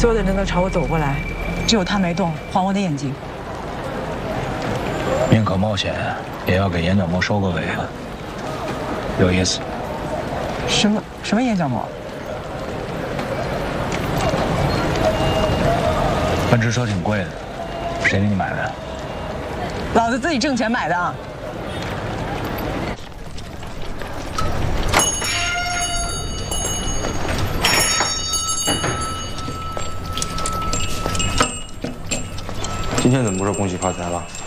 所有的人都朝我走过来，只有他没动，还我的眼睛。 宁可冒险，也要给眼角膜收个尾啊！有意思。 什么眼角膜？ 奔驰车挺贵的，谁给你买的？ 老子自己挣钱买的。 今天怎么不说恭喜发财了？